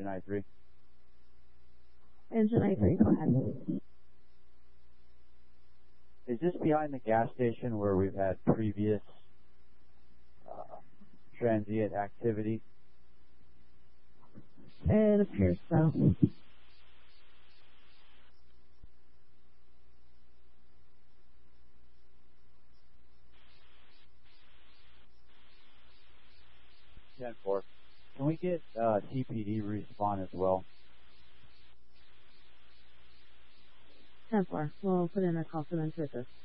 Engine I3. Engine I3, go ahead. Is this behind the gas station where we've had previous transient activity? It appears so. Ten-4. Can we get TPD respawn as well? 10-4. We'll put in a call for them to assist.